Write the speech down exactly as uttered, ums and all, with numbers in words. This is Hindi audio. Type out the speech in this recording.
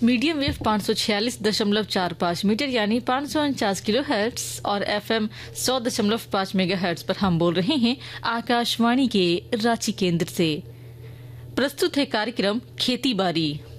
मीडियम वेव पाँच सौ छियालीस दशमलव चार पाँच मीटर यानी पाँच सौ उनचास किलो हर्ट्स और एफएम सौ दशमलव पाँच मेगा हर्ट्स पर हम बोल रहे हैं आकाशवाणी के रांची केंद्र से। प्रस्तुत है कार्यक्रम खेती बारी।